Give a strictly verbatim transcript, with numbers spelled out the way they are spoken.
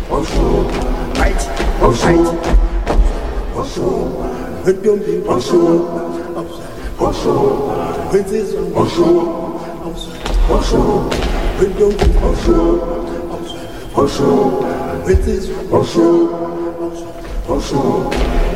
right, right. When don't be upside, when this upside, when don't be upside, when this upside.